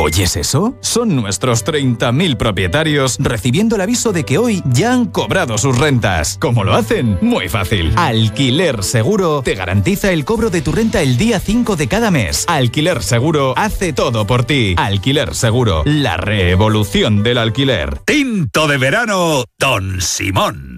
¿Oyes eso? Son nuestros 30.000 propietarios recibiendo el aviso de que hoy ya han cobrado sus rentas. ¿Cómo lo hacen? Muy fácil. Alquiler Seguro te garantiza el cobro de tu renta el día 5 de cada mes. Alquiler Seguro hace todo por ti. Alquiler Seguro, la revolución del alquiler. Tinto de verano, Don Simón.